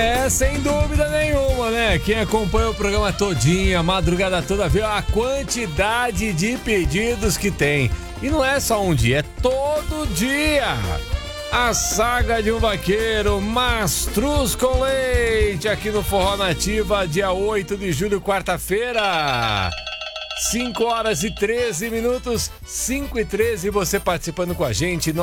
Sem dúvida nenhuma, né? Quem acompanha o programa todinho, a madrugada toda, vê a quantidade de pedidos que tem. E não é só um dia, é todo dia. A saga de um vaqueiro, Mastruz com leite, aqui no Forró Nativa, dia 8 de julho, quarta-feira. 5 horas e 13 minutos, 5 e 13, você participando com a gente,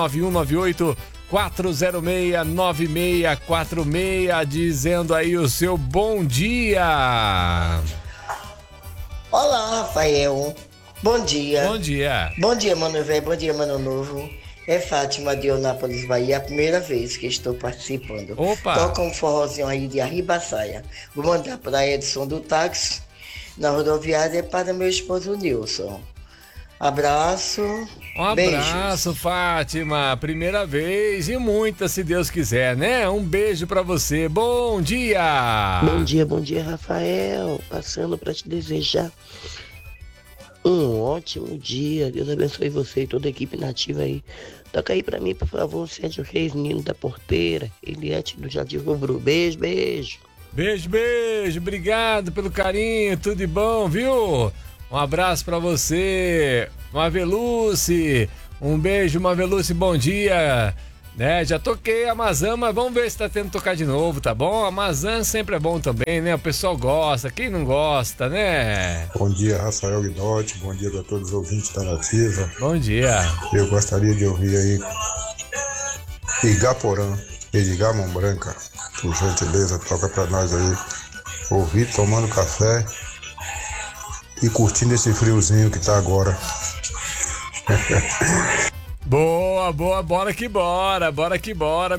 9198-406-9646, dizendo aí o seu bom dia. Olá, Rafael. Bom dia. Bom dia. Bom dia, mano velho. Bom dia, mano novo. É Fátima de Eunápolis, Bahia, a primeira vez que estou participando. Opa. Toca um forrozinho aí de Arribaçaia. Vou mandar para Edson do táxi, na rodoviária, para meu esposo Nilson. Abraço. Um abraço, beijos. Fátima. Primeira vez e muita, se Deus quiser, né? Um beijo pra você. Bom dia. Bom dia, Rafael. Passando para te desejar um ótimo dia. Deus abençoe você e toda a equipe nativa aí. Toca aí pra mim, por favor, Sérgio Reis, Nino da Porteira, Eliette do Jardim Rubro. Beijo. Beijo. Obrigado pelo carinho. Tudo de bom, viu? Um abraço pra você, Maveluce. Um beijo, Maveluce, bom dia. Né, já toquei a Amazã, mas vamos ver se tá tendo que tocar de novo, tá bom? A Amazã sempre é bom também, né? O pessoal gosta, quem não gosta, né? Bom dia, Rafael Guidotti, bom dia para todos os ouvintes da Nativa. Bom dia. Eu gostaria de ouvir aí Igaporã, Edgar Mão Branca, por gentileza, toca pra nós aí. Ouvir tomando café e curtindo esse friozinho que tá agora. Boa, bora que bora.